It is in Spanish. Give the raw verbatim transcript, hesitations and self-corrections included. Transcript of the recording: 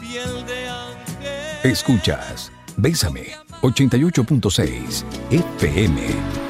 Escuchas Bésame ochenta y ocho punto seis F M.